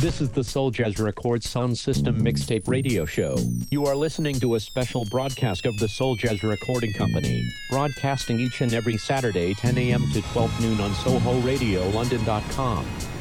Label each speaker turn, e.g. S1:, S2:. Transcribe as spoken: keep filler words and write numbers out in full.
S1: This is the Soul Jazz Records Sound System Mixtape Radio Show. You are listening to a special broadcast of the Soul Jazz Recording Company, broadcasting each and every Saturday ten a.m. to twelve noon on Soho Radio London dot com.